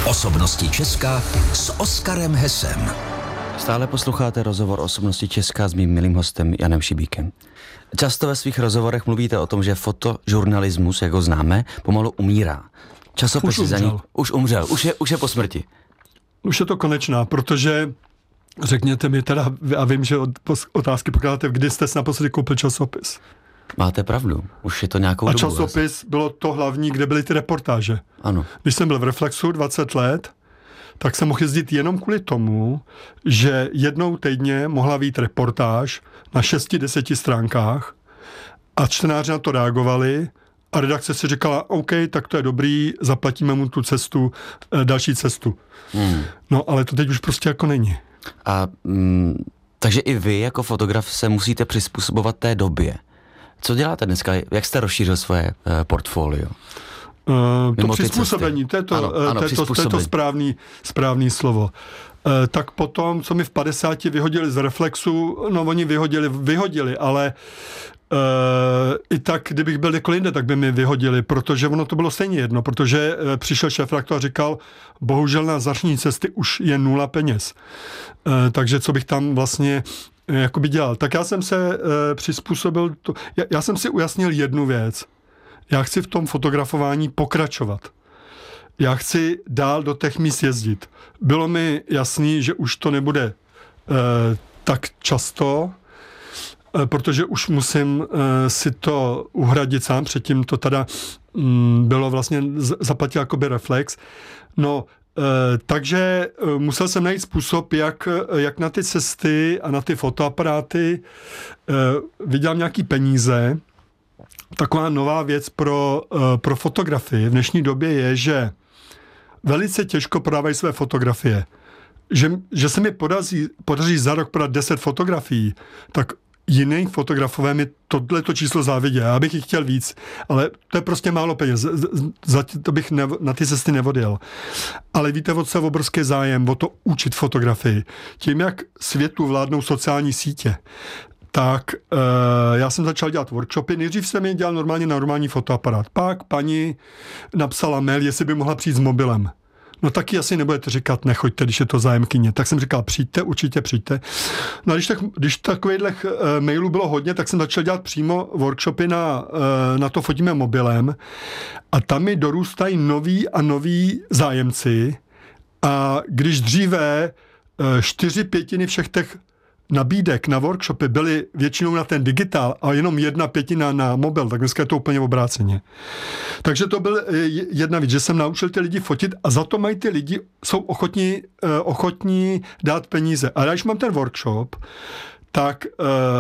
Osobnosti Česka s Oskarem Hesem. Stále posloucháte rozhovor Osobnosti Česka s mým milým hostem Janem Šibíkem. Často ve svých rozhovorech mluvíte o tom, že fotožurnalismus, jak ho známe, pomalu umírá. Časopisy za ní už umřel, už je po smrti. Už je to konečná, protože řekněte mi teda, a vím, že otázky pokládáte, kdy jste si naposledy koupil časopis. Máte pravdu, už je to nějakou dobu. A časopis bylo to hlavní, kde byly ty reportáže. Ano. Když jsem byl v Reflexu 20 let, tak jsem mohl jezdit jenom kvůli tomu, že jednou týdně mohla být reportáž na 6-10 stránkách a čtenáři na to reagovali a redakce si říkala, OK, tak to je dobrý, zaplatíme mu tu cestu, další cestu. No, ale to teď už prostě jako není. A takže i vy jako fotograf se musíte přizpůsobovat té době. Co děláte dneska? Jak jste rozšířil svoje portfolio? To přizpůsobení, to je to správný slovo. Tak potom, co mi v 50 vyhodili z Reflexu, no oni vyhodili, ale i tak, kdybych byl kdekoliv jinde, tak by mi vyhodili, protože ono to bylo stejně jedno, protože přišel šéfredaktor a říkal, bohužel na zahraniční cesty už je 0 peněz. Takže co bych tam vlastně jakoby dělal. Tak já jsem se přizpůsobil, já jsem si ujasnil jednu věc. Já chci v tom fotografování pokračovat. Já chci dál do těch míst jezdit. Bylo mi jasný, že už to nebude tak často, protože už musím si to uhradit sám, předtím to teda bylo vlastně zaplatil jakoby Reflex. No, takže musel jsem najít způsob, jak na ty cesty a na ty fotoaparáty vydělám nějaký peníze. Taková nová věc pro fotografii v dnešní době je, že velice těžko prodávají své fotografie. Že se mi podaří za rok prodat 10 fotografií, tak jiný fotografové mi tohleto číslo závidí. Já bych jich chtěl víc, ale to je prostě málo peněz. To bych na ty cesty nevodil. Ale víte, o co je obrovský zájem, o to učit fotografii. Tím, jak světu vládnou sociální sítě, tak já jsem začal dělat workshopy. Nejdřív jsem je dělal normální fotoaparát. Pak paní napsala mail, jestli by mohla přijít s mobilem. No taky asi nebudete říkat, nechoďte, když je to zájemkyně. Tak jsem říkal, přijďte, určitě přijďte. No a když takovýchhle mailů bylo hodně, tak jsem začal dělat přímo workshopy na to fotíme mobilem a tam mi dorůstají noví zájemci a když dříve 4/5 všech těch nabídek na workshopy byly většinou na ten digitál a jenom 1/5 na mobil, tak dneska je to úplně obráceně. Takže to byl jedna věc, že jsem naučil ty lidi fotit a za to mají ty lidi, jsou ochotní dát peníze. A když mám ten workshop, tak